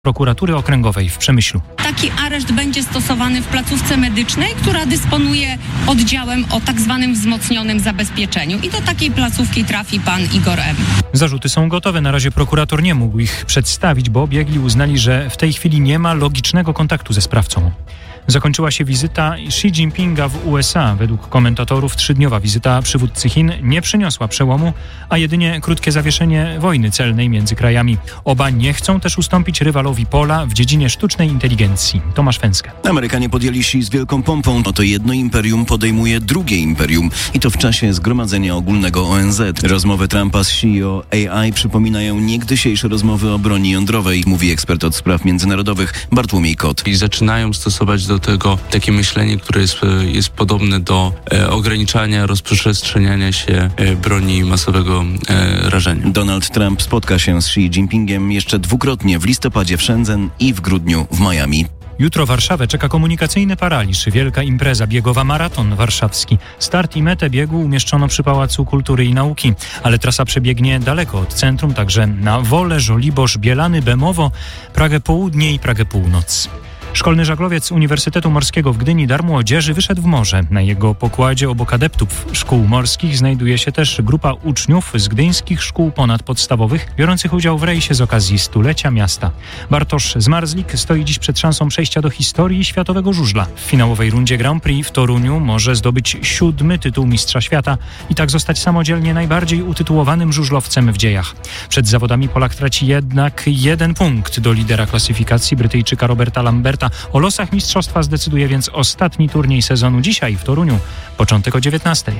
Prokuratury Okręgowej w Przemyślu. Taki areszt będzie stosowany w placówce medycznej, która dysponuje oddziałem o tak zwanym wzmocnionym zabezpieczeniu. I do takiej placówki trafi pan Igor M. Zarzuty są gotowe. Na razie prokurator nie mógł ich przedstawić, bo biegli uznali, że w tej chwili nie ma logicznego kontaktu ze sprawcą. Zakończyła się wizyta Xi Jinpinga w USA. Według komentatorów 3-dniowa wizyta przywódcy Chin nie przyniosła przełomu, a jedynie krótkie zawieszenie wojny celnej między krajami. Oba nie chcą też ustąpić rywalowi pola w dziedzinie sztucznej inteligencji. Tomasz Fęska. Amerykanie podjęli się z wielką pompą. Oto jedno imperium podejmuje drugie imperium i to w czasie Zgromadzenia Ogólnego ONZ. Rozmowy Trumpa z Xi o AI przypominają niegdysiejsze rozmowy o broni jądrowej, mówi ekspert od spraw międzynarodowych Bartłomiej Kot. I zaczynają stosować do tego takie myślenie, które jest podobne do ograniczania, rozprzestrzeniania się broni masowego rażenia. Donald Trump spotka się z Xi Jinpingiem jeszcze dwukrotnie w listopadzie w Shenzhen i w grudniu w Miami. Jutro Warszawę czeka komunikacyjny paraliż. Wielka impreza biegowa Maraton Warszawski. Start i metę biegu umieszczono przy Pałacu Kultury i Nauki, ale trasa przebiegnie daleko od centrum, także na Wolę, Żoliborz, Bielany, Bemowo, Pragę Południe i Pragę Północ. Szkolny żaglowiec Uniwersytetu Morskiego w Gdyni Dar Młodzieży wyszedł w morze. Na jego pokładzie obok adeptów szkół morskich znajduje się też grupa uczniów z gdyńskich szkół ponadpodstawowych, biorących udział w rejsie z okazji stulecia miasta. Bartosz Zmarzlik stoi dziś przed szansą przejścia do historii światowego żużla. W finałowej rundzie Grand Prix w Toruniu może zdobyć 7. tytuł mistrza świata i tak zostać samodzielnie najbardziej utytułowanym żużlowcem w dziejach. Przed zawodami Polak traci jednak 1 punkt do lidera klasyfikacji Brytyjczyka Roberta Lamberta. O losach mistrzostwa zdecyduje więc ostatni turniej sezonu dzisiaj w Toruniu. Początek o 19:00.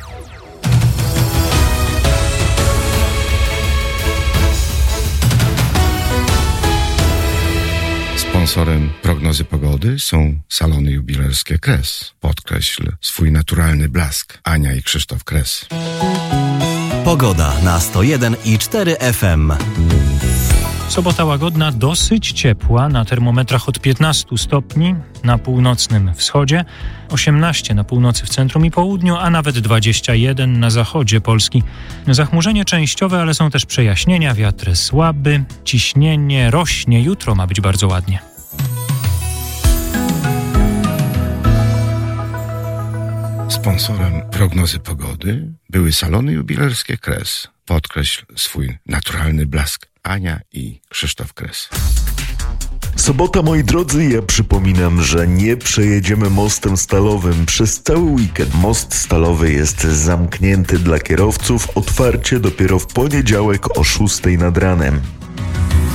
Sponsorem prognozy pogody są salony jubilerskie Kres. Podkreśl swój naturalny blask. Ania i Krzysztof Kres. Pogoda na 101,4 FM. Sobota łagodna, dosyć ciepła, na termometrach od 15 stopni na północnym wschodzie, 18 na północy w centrum i południu, a nawet 21 na zachodzie Polski. Zachmurzenie częściowe, ale są też przejaśnienia, wiatr słaby, ciśnienie rośnie, jutro ma być bardzo ładnie. Sponsorem prognozy pogody były salony jubilerskie Kres. Podkreśl swój naturalny blask. Ania i Krzysztof Kres. Sobota, moi drodzy, ja przypominam, że nie przejedziemy mostem stalowym przez cały weekend. Most stalowy jest zamknięty dla kierowców, otwarcie dopiero w poniedziałek o 6:00 nad ranem.